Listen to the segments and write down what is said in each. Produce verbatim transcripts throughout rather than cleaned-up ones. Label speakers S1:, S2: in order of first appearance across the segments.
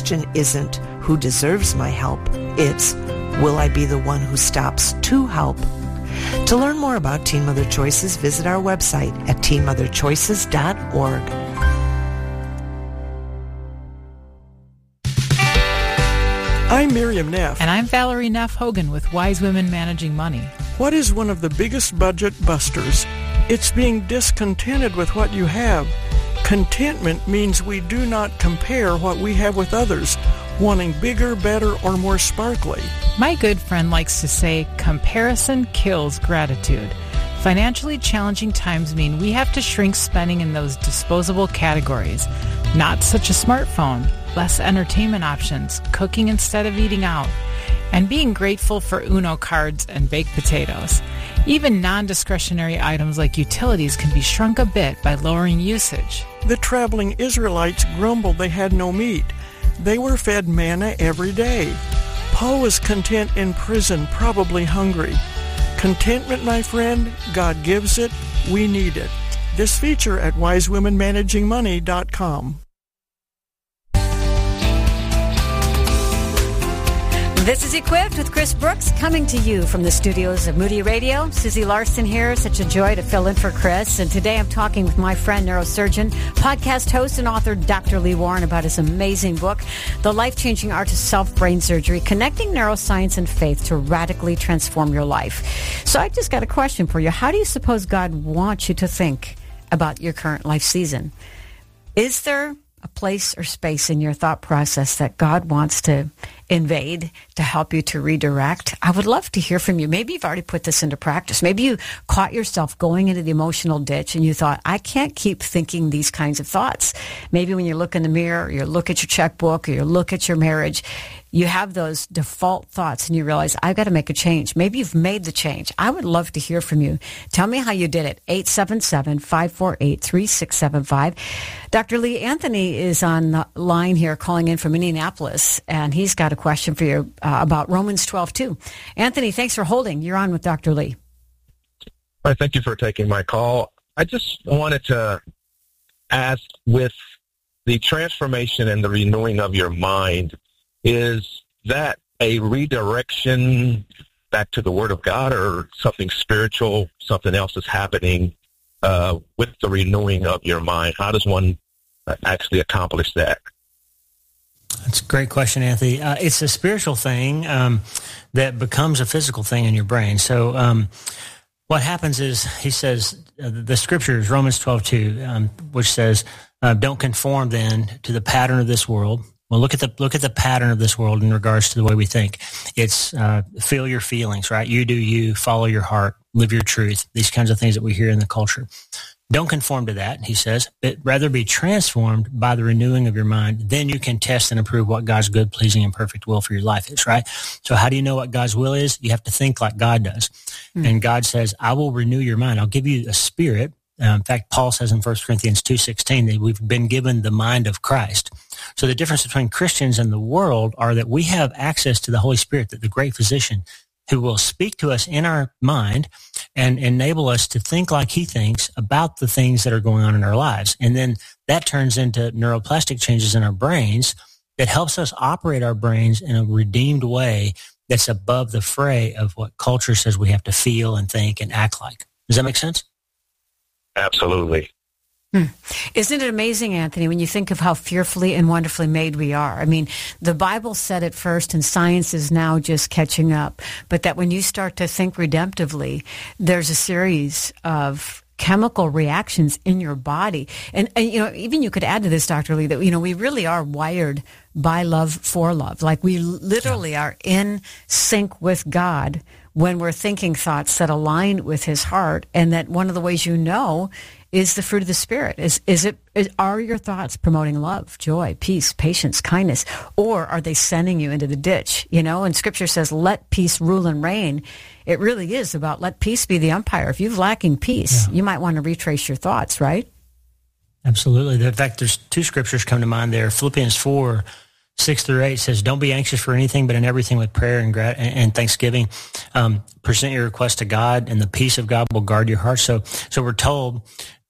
S1: question isn't who deserves my help, it's will I be the one who stops to help? To learn more about Teen Mother Choices, visit our website at teen mother choices dot org.
S2: I'm Miriam Neff.
S3: And I'm Valerie Neff Hogan with Wise Women Managing Money.
S2: What is one of the biggest budget busters? It's being discontented with what you have. Contentment means we do not compare what we have with others, wanting bigger, better, or more sparkly.
S3: My good friend likes to say, comparison kills gratitude. Financially challenging times mean we have to shrink spending in those disposable categories. Not such a smartphone, less entertainment options, cooking instead of eating out, and being grateful for Uno cards and baked potatoes. Even non-discretionary items like utilities can be shrunk a bit by lowering usage.
S2: The traveling Israelites grumbled they had no meat. They were fed manna every day. Paul was content in prison, probably hungry. Contentment, my friend, God gives it, we need it. This feature at wise women managing money dot com.
S4: This is Equipped with Chris Brooks, coming to you from the studios of Moody Radio. Susie Larson here. Such a joy to fill in for Chris. And today I'm talking with my friend, neurosurgeon, podcast host, and author Doctor Lee Warren about his amazing book, The Life-Changing Art of Self-Brain Surgery, Connecting Neuroscience and Faith to Radically Transform Your Life. So I just got a question for you. How do you suppose God wants you to think about your current life season? Is there a place or space in your thought process that God wants to invade to help you to redirect? I would love to hear from you. Maybe you've already put this into practice. Maybe you caught yourself going into the emotional ditch and you thought, I can't keep thinking these kinds of thoughts. Maybe when you look in the mirror, or you look at your checkbook, or you look at your marriage, you have those default thoughts and you realize, I've got to make a change. Maybe you've made the change. I would love to hear from you. Tell me how you did it. eight seven seven, five four eight, three six seven five. Doctor Lee, Anthony is on the line here calling in from Indianapolis, and he's got a question for you uh, about Romans twelve two. Anthony, thanks for holding. You're on with Doctor Lee.
S5: All right, thank you for taking my call. I just wanted to ask, with the transformation and the renewing of your mind, is that a redirection back to the Word of God, or something spiritual, something else is happening uh, with the renewing of your mind? How does one actually accomplish that?
S6: That's a great question, Anthony. Uh, it's a spiritual thing um, that becomes a physical thing in your brain. So um, what happens is, he says, uh, the scripture is Romans twelve two, um, which says, uh, don't conform then to the pattern of this world. Well, look at the look at the pattern of this world in regards to the way we think. It's uh, feel your feelings, right? You do you, follow your heart, live your truth, these kinds of things that we hear in the culture. Don't conform to that, he says, but rather be transformed by the renewing of your mind. Then you can test and approve what God's good, pleasing, and perfect will for your life is, right? So how do you know what God's will is? You have to think like God does. Mm. And God says, I will renew your mind. I'll give you a spirit. Uh, in fact, Paul says in First Corinthians two sixteen that we've been given the mind of Christ. So the difference between Christians and the world are that we have access to the Holy Spirit, that the great physician, who will speak to us in our mind and enable us to think like he thinks about the things that are going on in our lives. And then that turns into neuroplastic changes in our brains that helps us operate our brains in a redeemed way that's above the fray of what culture says we have to feel and think and act like. Does that make sense?
S5: Absolutely.
S4: Hmm. Isn't it amazing, Anthony, when you think of how fearfully and wonderfully made we are? I mean, the Bible said it first, and science is now just catching up. But that when you start to think redemptively, there's a series of chemical reactions in your body. And, and, you know, even you could add to this, Doctor Lee, that, you know, we really are wired by love for love. Like we literally yeah. are in sync with God when we're thinking thoughts that align with his heart. And that one of the ways you know is the fruit of the Spirit. Is is it is, are your thoughts promoting love, joy, peace, patience, kindness, or are they sending you into the ditch? You know, and Scripture says, let peace rule and reign. It really is about let peace be the umpire. If you're lacking peace, yeah. you might want to retrace your thoughts, right?
S6: Absolutely. In fact, there's two scriptures come to mind there. Philippians four, six through eight says, don't be anxious for anything, but in everything with prayer and, gra- and thanksgiving, um, present your request to God, and the peace of God will guard your heart. So, so we're told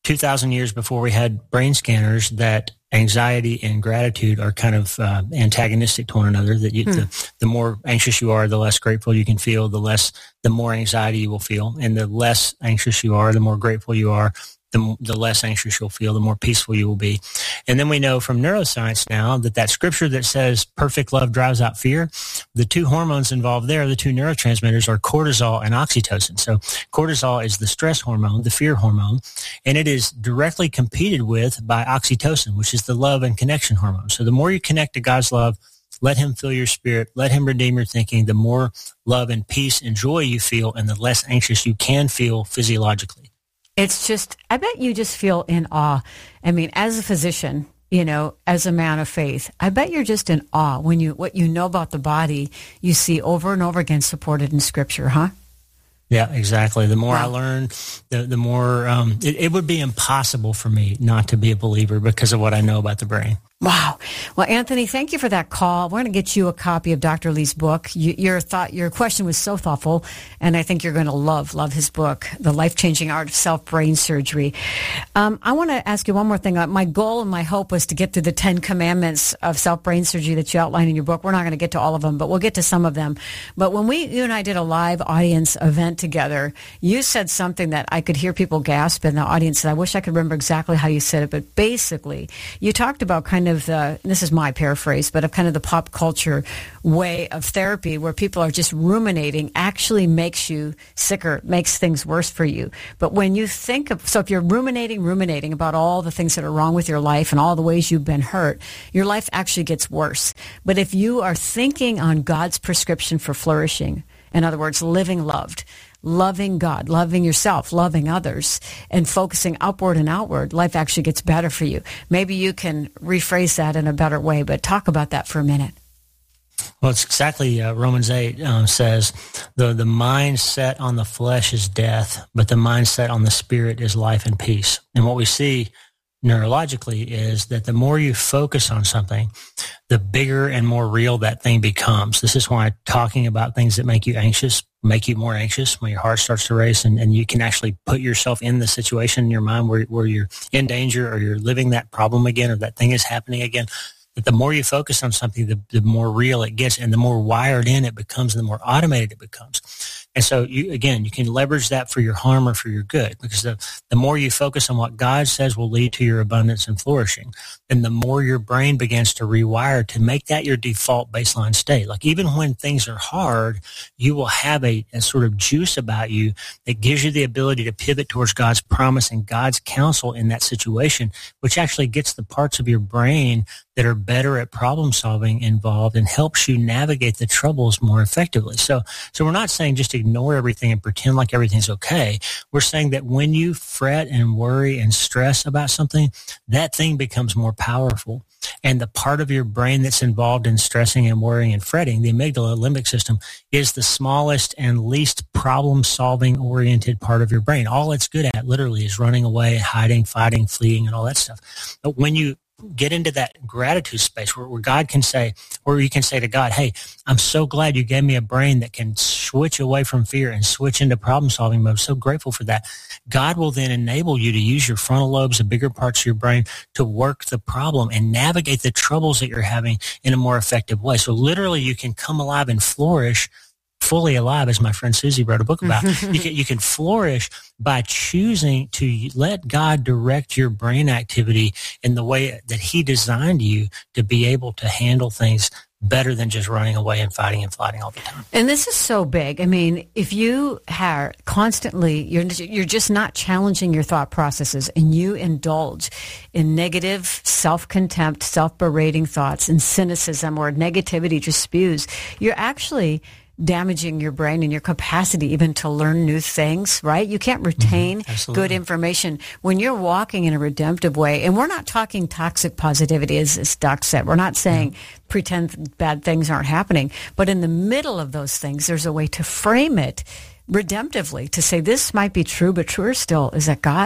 S6: two thousand years before we had brain scanners that anxiety and gratitude are kind of uh, antagonistic to one another, that you, hmm. the, the more anxious you are, the less grateful you can feel, the less, the more anxiety you will feel. And the less anxious you are, the more grateful you are, the, the less anxious you'll feel, the more peaceful you will be. And then we know from neuroscience now that that scripture that says perfect love drives out fear, the two hormones involved there, the two neurotransmitters, are cortisol and oxytocin. So cortisol is the stress hormone, the fear hormone, and it is directly competed with by oxytocin, which is the love and connection hormone. So the more you connect to God's love, let him fill your spirit, let him redeem your thinking, the more love and peace and joy you feel, and the less anxious you can feel physiologically.
S4: It's just, I bet you just feel in awe. I mean, as a physician, you know, as a man of faith, I bet you're just in awe when you, what you know about the body, you see over and over again supported in Scripture, huh?
S6: Yeah, exactly. The more
S4: wow.
S6: I learn, the, the more, um, it, it would be impossible for me not to be a believer because of what I know about the brain.
S4: Wow. Well, Anthony, thank you for that call. We're going to get you a copy of Doctor Lee's book. You, your thought, your question was so thoughtful, and I think you're going to love, love his book, The Life-Changing Art of Self-Brain Surgery. Um, I want to ask you one more thing. My goal and my hope was to get through the Ten Commandments of Self-Brain Surgery that you outline in your book. We're not going to get to all of them, but we'll get to some of them. But when we, you and I did a live audience event together, you said something that I could hear people gasp in the audience, and I wish I could remember exactly how you said it, but basically, you talked about kind of the, this is my paraphrase, but of kind of the pop culture way of therapy where people are just ruminating actually makes you sicker, makes things worse for you. But when you think of, so if you're ruminating, ruminating about all the things that are wrong with your life and all the ways you've been hurt, your life actually gets worse. But if you are thinking on God's prescription for flourishing, in other words, living loved, loving God, loving yourself, loving others, and focusing upward and outward, life actually gets better for you. Maybe you can rephrase that in a better way, but talk about that for a minute.
S6: Well, it's exactly uh, Romans eight um, says, the, the mind set on the flesh is death, but the mind set on the spirit is life and peace. And what we see neurologically is that the more you focus on something, the bigger and more real that thing becomes. This is why talking about things that make you anxious make you more anxious when your heart starts to race, and, and you can actually put yourself in the situation in your mind where, where you're in danger or you're living that problem again or that thing is happening again. That the more you focus on something, the, the more real it gets and the more wired in it becomes and the more automated it becomes. And so, you again, you can leverage that for your harm or for your good, because the, the more you focus on what God says will lead to your abundance and flourishing, then the more your brain begins to rewire to make that your default baseline state. Like even when things are hard, you will have a, a sort of juice about you that gives you the ability to pivot towards God's promise and God's counsel in that situation, which actually gets the parts of your brain that are better at problem solving involved and helps you navigate the troubles more effectively. So, so we're not saying just ignore everything and pretend like everything's okay. We're saying that when you fret and worry and stress about something, that thing becomes more powerful. And the part of your brain that's involved in stressing and worrying and fretting, the amygdala limbic system, is the smallest and least problem-solving oriented part of your brain. All it's good at literally is running away, hiding, fighting, fleeing, and all that stuff. But when you get into that gratitude space where, where God can say, where you can say to God, hey, I'm so glad you gave me a brain that can switch away from fear and switch into problem-solving mode. I'm so grateful for that. God will then enable you to use your frontal lobes, the bigger parts of your brain, to work the problem and navigate the troubles that you're having in a more effective way. So literally you can come alive and flourish fully alive, as my friend Susie wrote a book about. you can you can flourish by choosing to let God direct your brain activity in the way that He designed you to be able to handle things better than just running away and fighting and flighting all the time.
S4: And this is so big. I mean, if you are constantly, you're, you're just not challenging your thought processes and you indulge in negative self-contempt, self-berating thoughts and cynicism or negativity just spews, you're actually damaging your brain and your capacity even to learn new things, right? You can't retain mm-hmm. good information when you're walking in a redemptive way. And we're not talking toxic positivity, as, as Doc said. We're not saying yeah. pretend bad things aren't happening. But in the middle of those things, there's a way to frame it redemptively, to say this might be true, but truer still is that God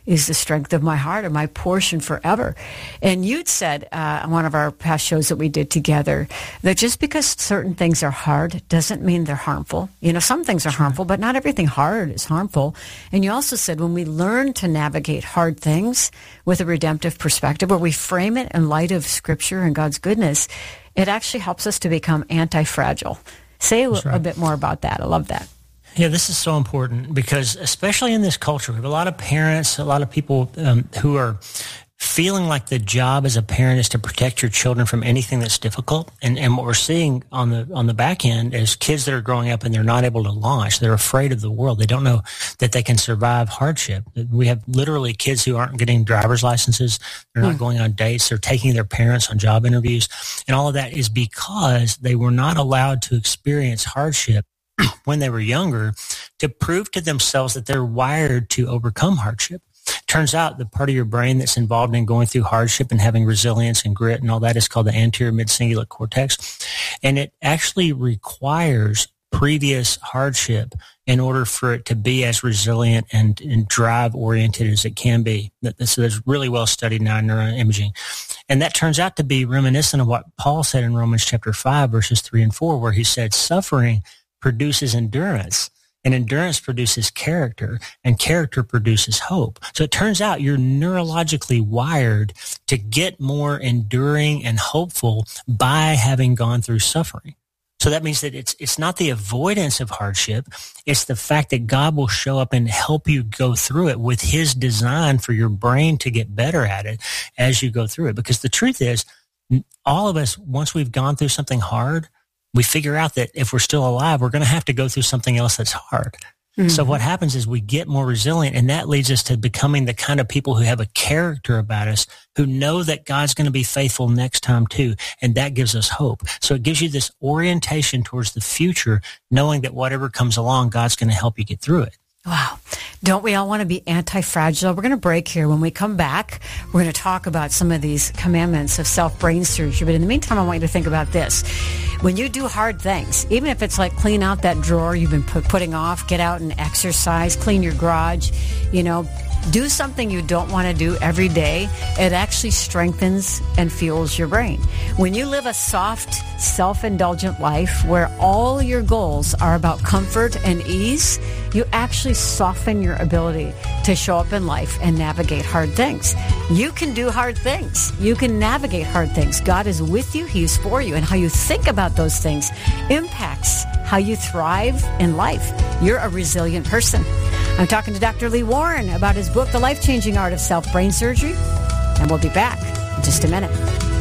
S4: is the strength of my heart and my portion forever. And you'd said uh, on one of our past shows that we did together that just because certain things are hard doesn't mean they're harmful. You know, some things are sure. harmful, but not everything hard is harmful. And you also said when we learn to navigate hard things with a redemptive perspective, where we frame it in light of Scripture and God's goodness, it actually helps us to become anti-fragile. Say a, right. a bit more about that. I love that.
S6: Yeah, this is so important because especially in this culture, we have a lot of parents, a lot of people um, who are feeling like the job as a parent is to protect your children from anything that's difficult. And, and what we're seeing on the on the back end is kids that are growing up and they're not able to launch. They're afraid of the world. They don't know that they can survive hardship. We have literally kids who aren't getting driver's licenses. They're not mm. going on dates. They're taking their parents on job interviews. And all of that is because they were not allowed to experience hardship when they were younger to prove to themselves that they're wired to overcome hardship. Turns out the part of your brain that's involved in going through hardship and having resilience and grit and all that is called the anterior mid-cingulate cortex. And it actually requires previous hardship in order for it to be as resilient and, and drive-oriented as it can be. So that's really well studied now in neuroimaging. And that turns out to be reminiscent of what Paul said in Romans chapter five, verses three and four, where he said, suffering produces endurance, and endurance produces character, and character produces hope. So it turns out you're neurologically wired to get more enduring and hopeful by having gone through suffering. So that means that it's it's not the avoidance of hardship, it's the fact that God will show up and help you go through it with his design for your brain to get better at it as you go through it. Because the truth is, all of us, once we've gone through something hard, we figure out that if we're still alive, we're going to have to go through something else that's hard. Mm-hmm. So what happens is we get more resilient, and that leads us to becoming the kind of people who have a character about us, who know that God's going to be faithful next time too, and that gives us hope. So it gives you this orientation towards the future, knowing that whatever comes along, God's going to help you get through it.
S4: Wow. Don't we all want to be anti-fragile? We're going to break here. When we come back, we're going to talk about some of these commandments of self-brain surgery. But in the meantime, I want you to think about this. When you do hard things, even if it's like clean out that drawer you've been put, putting off, get out and exercise, clean your garage, you know, do something you don't want to do every day, it actually strengthens and fuels your brain. When you live a soft, self-indulgent life where all your goals are about comfort and ease, you actually soften your ability to show up in life and navigate hard things. You can do hard things. You can navigate hard things. God is with you. He is for you. And how you think about those things impacts how you thrive in life. You're a resilient person. I'm talking to Doctor Lee Warren about his book, The Life-Changing Art of Self-Brain Surgery, and we'll be back in just a minute.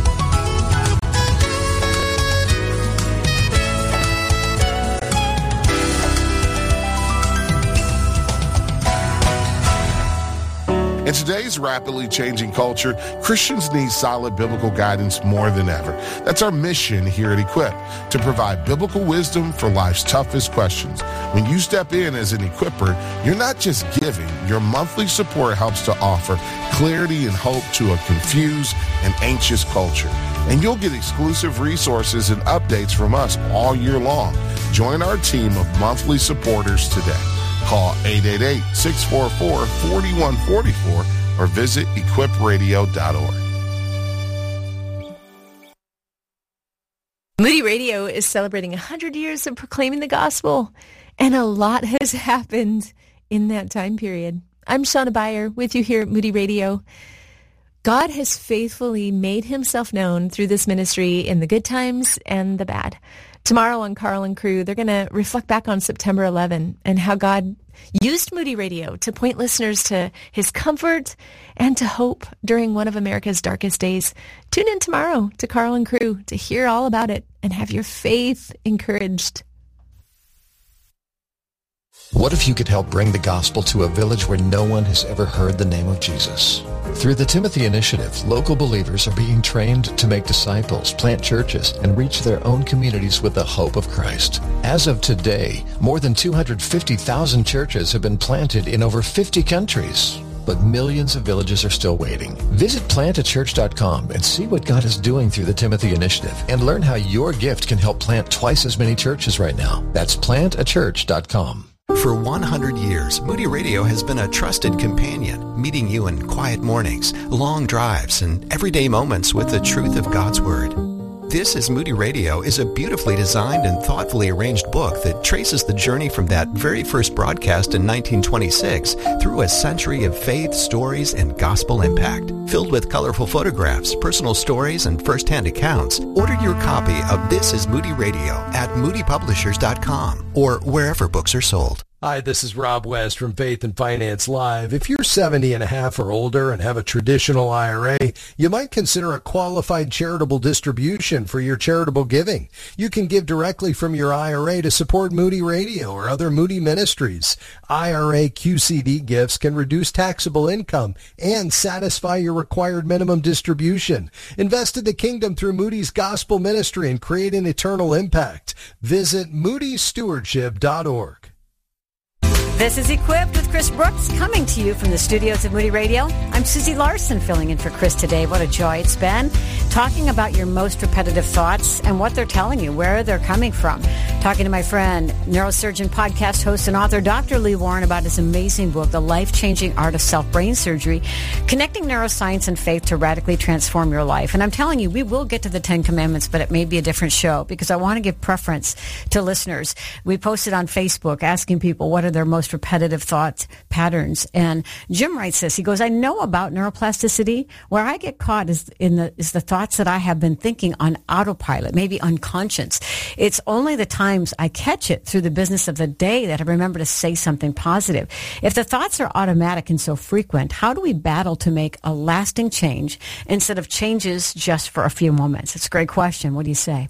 S7: In today's rapidly changing culture, Christians need solid biblical guidance more than ever. That's our mission here at Equip, to provide biblical wisdom for life's toughest questions. When you step in as an equipper, you're not just giving. Your monthly support helps to offer clarity and hope to a confused and anxious culture. And you'll get exclusive resources and updates from us all year long. Join our team of monthly supporters today. Call eight eight eight, six four four, four one four four or visit equip radio dot org.
S8: Moody Radio is celebrating one hundred years of proclaiming the gospel, and a lot has happened in that time period. I'm Shauna Beyer with you here at Moody Radio. God has faithfully made himself known through this ministry in the good times and the bad. Tomorrow on Carl and Crew, they're going to reflect back on September eleventh and how God used Moody Radio to point listeners to his comfort and to hope during one of America's darkest days. Tune in tomorrow to Carl and Crew to hear all about it and have your faith encouraged.
S9: What if you could help bring the gospel to a village where no one has ever heard the name of Jesus? Through the Timothy Initiative, local believers are being trained to make disciples, plant churches, and reach their own communities with the hope of Christ. As of today, more than two hundred fifty thousand churches have been planted in over fifty countries. But millions of villages are still waiting. Visit plant a church dot com and see what God is doing through the Timothy Initiative and learn how your gift can help plant twice as many churches right now. That's plant a church dot com.
S10: For one hundred years, Moody Radio has been a trusted companion, meeting you in quiet mornings, long drives, and everyday moments with the truth of God's Word. This is Moody Radio is a beautifully designed and thoughtfully arranged book that traces the journey from that very first broadcast in nineteen twenty-six through a century of faith, stories, and gospel impact. Filled with colorful photographs, personal stories, and first-hand accounts, order your copy of This is Moody Radio at moody publishers dot com or wherever books are sold.
S11: Hi, this is Rob West from Faith and Finance Live. If you're seventy and a half or older and have a traditional I R A, you might consider a qualified charitable distribution for your charitable giving. You can give directly from your I R A to support Moody Radio or other Moody ministries. I R A Q C D gifts can reduce taxable income and satisfy your required minimum distribution. Invest in the kingdom through Moody's gospel ministry and create an eternal impact. Visit moody stewardship dot org.
S4: This is Equipped with Chris Brooks, coming to you from the studios of Moody Radio. I'm Susie Larson, filling in for Chris today. What a joy it's been. Talking about your most repetitive thoughts and what they're telling you, where they're coming from. Talking to my friend, neurosurgeon, podcast host, and author, Doctor Lee Warren, about his amazing book, The Life-Changing Art of Self-Brain Surgery, connecting neuroscience and faith to radically transform your life. And I'm telling you, we will get to the Ten Commandments, but it may be a different show because I want to give preference to listeners. We posted on Facebook asking people what are their most repetitive thought patterns. And Jim writes this. He goes, I know about neuroplasticity. Where I get caught is in the is the thoughts that I have been thinking on autopilot, maybe unconscious. It's only the times I catch it through the business of the day that I remember to say something positive. If the thoughts are automatic and so frequent, how do we battle to make a lasting change instead of changes just for a few moments? It's a great question. What do you say?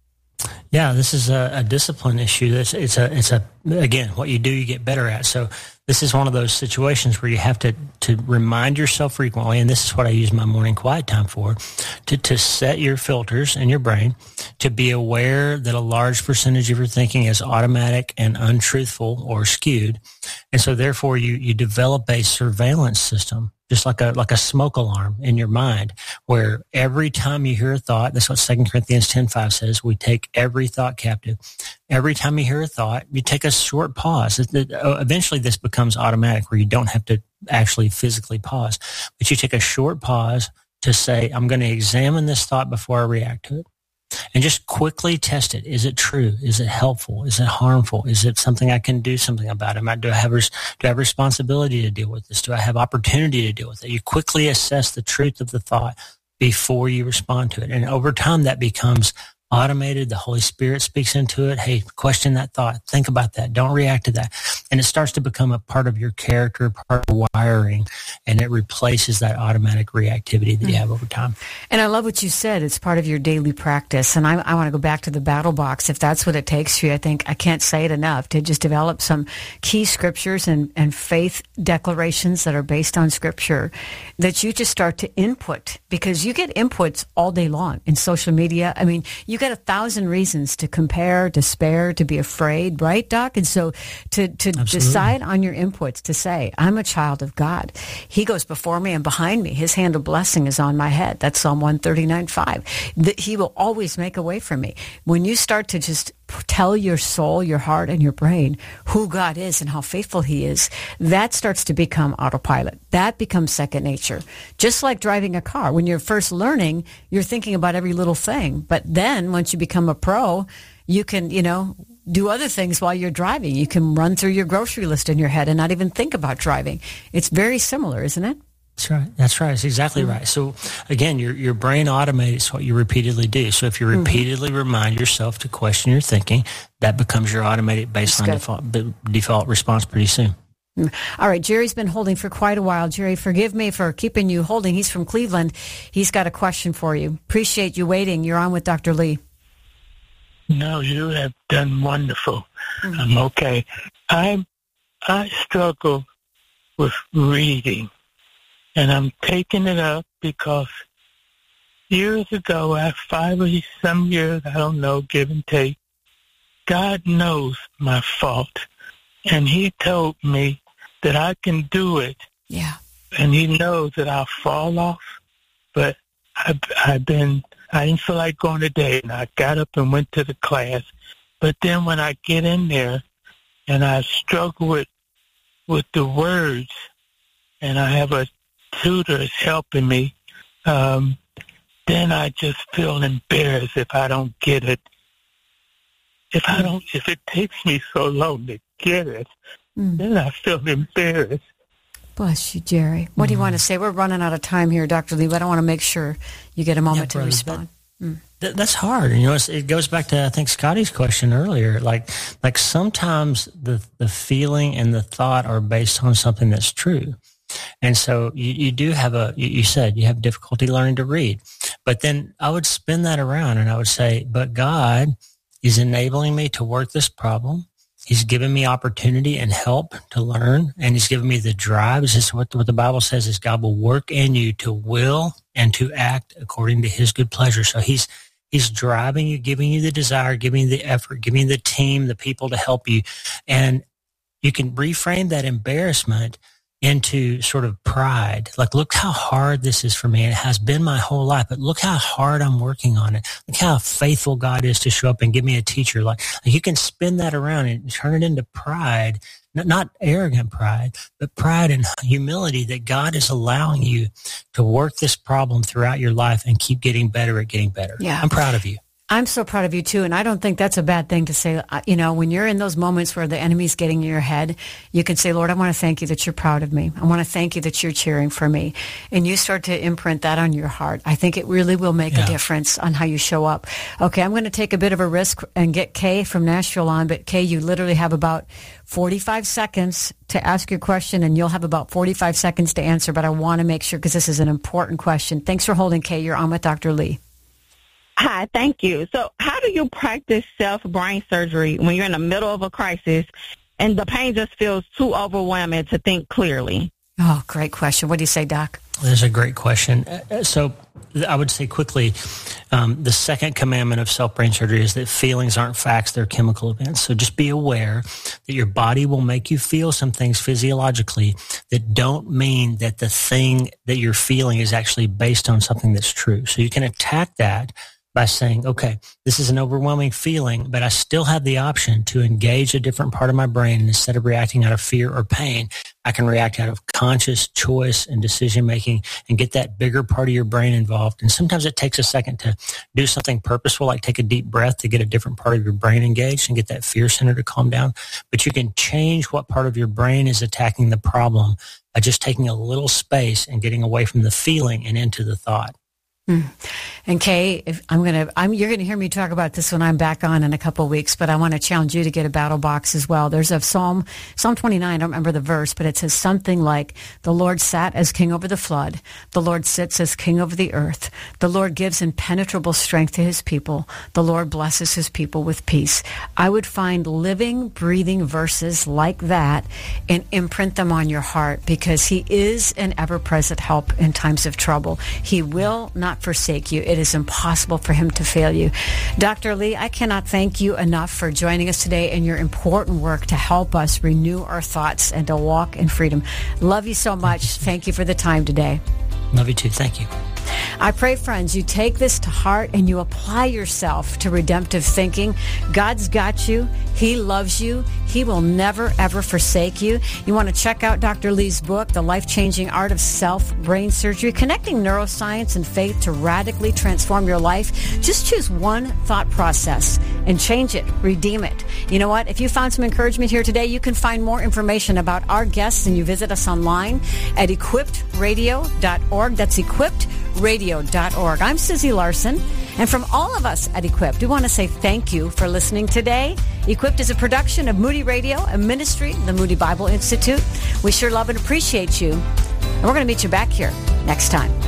S6: Yeah, this is a, a discipline issue. It's, it's a, it's a, again, what you do, you get better at. So this is one of those situations where you have to, to remind yourself frequently, and this is what I use my morning quiet time for, to, to set your filters in your brain, to be aware that a large percentage of your thinking is automatic and untruthful or skewed. And so therefore you, you develop a surveillance system, just like a like a smoke alarm in your mind, where every time you hear a thought, that's what Second Corinthians ten five says, we take every thought captive. Every time you hear a thought, you take a short pause. Eventually this becomes automatic where you don't have to actually physically pause, but you take a short pause to say, I'm going to examine this thought before I react to it. And just quickly test it. Is it true? Is it helpful? Is it harmful? Is it something I can do something about? Am I, do I have do I have responsibility to deal with this? Do I have opportunity to deal with it? You quickly assess the truth of the thought before you respond to it. And over time, that becomes automated. The Holy Spirit speaks into it. Hey, question that thought. Think about that. Don't react to that. And it starts to become a part of your character, part of wiring, and it replaces that automatic reactivity that you have over time.
S4: And I love what you said. It's part of your daily practice. And I, I want to go back to the battle box. If that's what it takes for you, I think I can't say it enough to just develop some key scriptures and, and faith declarations that are based on scripture that you just start to input, because you get inputs all day long in social media. I mean, you get a thousand reasons to compare, despair, to be afraid, right, Doc? And so to, to decide on your inputs, to say, I'm a child of God. He goes before me and behind me. His hand of blessing is on my head. That's Psalm one thirty-nine five. That he will always make a way for me. When you start to just tell your soul, your heart, and your brain who God is and how faithful he is, that starts to become autopilot. That becomes second nature. Just like driving a car. When you're first learning, you're thinking about every little thing. But then once you become a pro, you can, you know, do other things while you're driving. You can run through your grocery list in your head and not even think about driving. It's very similar, isn't it?
S6: That's right. That's right. It's exactly mm-hmm. right. So again, your your brain automates what you repeatedly do. So if you repeatedly mm-hmm. remind yourself to question your thinking, that becomes your automated baseline default, default response pretty soon.
S4: All right, Jerry's been holding for quite a while. Jerry, forgive me for keeping you holding. He's from Cleveland. He's got a question for you. Appreciate you waiting. You're on with Doctor Lee.
S12: No, you have done wonderful. Mm-hmm. I'm okay. I I struggle with reading, and I'm taking it up because years ago, after five or some years, I don't know, give and take, God knows my fault, and he told me that I can do it.
S4: Yeah.
S12: And he knows that I'll fall off, but I've, I've been, I didn't feel like going today, and I got up and went to the class. But then when I get in there, and I struggle with with the words, and I have a tutor that's helping me, um, then I just feel embarrassed if I don't get it. If I don't, if it takes me so long to get it, mm. then I feel embarrassed.
S4: Bless you, Jerry. What mm. do you want to say? We're running out of time here, Doctor Lee, but I want to make sure you get a moment yeah, to respond.
S6: That, mm. that, that's hard. You know, it's, it goes back to, I think, Scotty's question earlier. Like, like sometimes the, the feeling and the thought are based on something that's true. And so you, you do have a, you, you said you have difficulty learning to read. But then I would spin that around and I would say, but God is enabling me to work this problem. He's given me opportunity and help to learn, and he's given me the drive. This is what, what the Bible says is God will work in you to will and to act according to his good pleasure. So he's he's driving you, giving you the desire, giving you the effort, giving you the team, the people to help you. And you can reframe that embarrassment into sort of pride. Like, look how hard this is for me. And it has been my whole life, but look how hard I'm working on it. Look how faithful God is to show up and give me a teacher. Like, like you can spin that around and turn it into pride, not, not arrogant pride, but pride and humility that God is allowing you to work this problem throughout your life and keep getting better at getting better.
S4: Yeah.
S6: I'm proud of you.
S4: I'm so proud of you, too, and I don't think that's a bad thing to say. You know, when you're in those moments where the enemy's getting in your head, you can say, Lord, I want to thank you that you're proud of me. I want to thank you that you're cheering for me. And you start to imprint that on your heart. I think it really will make yeah. a difference on how you show up. Okay, I'm going to take a bit of a risk and get Kay from Nashville on, but Kay, you literally have about forty-five seconds to ask your question, and you'll have about forty-five seconds to answer, but I want to make sure, because this is an important question. Thanks for holding, Kay. You're on with Doctor Lee.
S13: Hi, thank you. So how do you practice self-brain surgery when you're in the middle of a crisis and the pain just feels too overwhelming to think clearly?
S4: Oh, great question. What do you say, Doc?
S6: That's a great question. So I would say quickly, um, the second commandment of self-brain surgery is that feelings aren't facts, they're chemical events. So just be aware that your body will make you feel some things physiologically that don't mean that the thing that you're feeling is actually based on something that's true. So you can attack that by saying, okay, this is an overwhelming feeling, but I still have the option to engage a different part of my brain. And instead of reacting out of fear or pain, I can react out of conscious choice and decision-making and get that bigger part of your brain involved. And sometimes it takes a second to do something purposeful, like take a deep breath to get a different part of your brain engaged and get that fear center to calm down. But you can change what part of your brain is attacking the problem by just taking a little space and getting away from the feeling and into the thought.
S4: Mm. And Kay, if I'm gonna, I'm you're gonna hear me talk about this when I'm back on in a couple of weeks. But I want to challenge you to get a battle box as well. There's a Psalm, Psalm twenty-nine. I don't remember the verse, but it says something like, "The Lord sat as king over the flood. The Lord sits as king over the earth. The Lord gives impenetrable strength to his people. The Lord blesses his people with peace." I would find living, breathing verses like that and imprint them on your heart, because he is an ever-present help in times of trouble. He will not forsake you. It is impossible for him to fail you. Doctor Lee, I cannot thank you enough for joining us today and your important work to help us renew our thoughts and to walk in freedom. Love you so much. Thank you for the time today.
S6: Love you too. Thank you.
S4: I pray, friends, you take this to heart and you apply yourself to redemptive thinking. God's got you. He loves you. He will never, ever forsake you. You want to check out Doctor Lee's book, The Life-Changing Art of Self-Brain Surgery, Connecting Neuroscience and Faith to Radically Transform Your Life. Just choose one thought process and change it, redeem it. You know what? If you found some encouragement here today, you can find more information about our guests and you visit us online at equipped radio dot org. That's equipped radio dot org. I'm Susie Larson, and from all of us at Equipped, we want to say thank you for listening today. Equipped is a production of Moody Radio, a ministry of the Moody Bible Institute. We sure love and appreciate you, and we're going to meet you back here next time.